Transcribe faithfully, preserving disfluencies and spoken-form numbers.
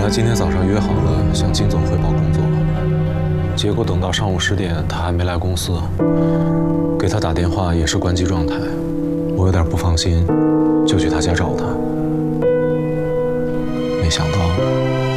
他今天早上约好了向金总汇报工作，结果等到上午十点，他还没来公司，给他打电话也是关机状态，我有点不放心，就去他家找他，没想到。